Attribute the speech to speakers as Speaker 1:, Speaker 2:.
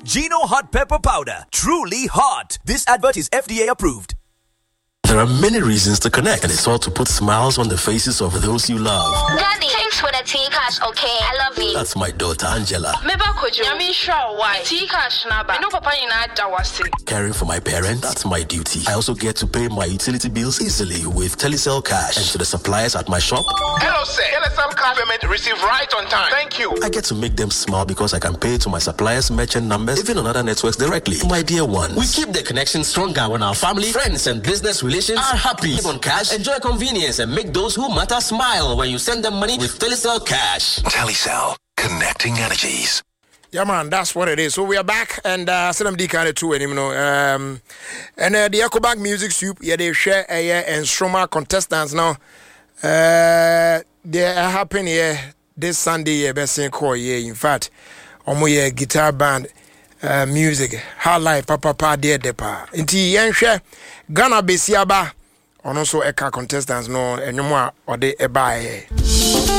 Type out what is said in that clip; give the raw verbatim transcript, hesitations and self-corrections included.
Speaker 1: Gino Hot Pepper Powder. Truly hot. This advert is F D A approved.
Speaker 2: There are many reasons to connect, and it's all to put smiles on the faces of those you love.
Speaker 3: Daddy, thanks for the tea cash, okay? I love you.
Speaker 2: That's my daughter, Angela. Caring for my parents, that's my duty. I also get to pay my utility bills easily with Telecel Cash. And to the suppliers at my shop.
Speaker 4: Hello, sir. Telecel Cash payment received right on time. Thank you.
Speaker 2: I get to make them smile because I can pay to my suppliers' merchant numbers, even on other networks directly. My dear ones.
Speaker 5: We keep the connection stronger when our family, friends, and business relations are happy. Live on cash, enjoy convenience, and make those who matter smile when you send them money with Telecel Cash.
Speaker 6: Telecel, connecting energies.
Speaker 7: Yeah, man, that's what it is. So we are back, and uh, Salam D kind of two, and you know, um, and uh, the Ecobag Music Soup, yeah, they share a uh, and Stroma contestants now. Uh, they are happening here this Sunday, yeah, best in call, yeah. In fact, on my guitar band. Uh, music, how life, papa, papa, dear, depa. Inti yen share Ghana Besiaba, on also Eka contestants, no, and no more or they buy.